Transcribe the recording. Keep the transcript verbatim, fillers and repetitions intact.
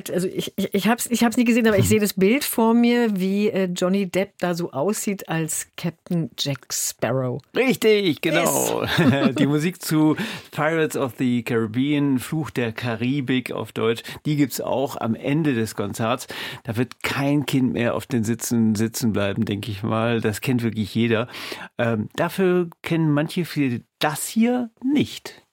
Bild, also ich, ich, ich habe es ich hab's nie gesehen, aber ich sehe das Bild vor mir, wie äh, Johnny Depp da so aussieht als Captain Jack Sparrow. Richtig, genau. Yes. Die Musik zu Pirates of the Caribbean, Fluch der Karibik auf Deutsch, die gibt's auch am Ende des Konzerts. Da wird kein Kind mehr auf den Sitzen sitzen bleiben, denke ich mal. Das kennt wirklich jeder. Ähm, dafür kennen manche viele das hier nicht.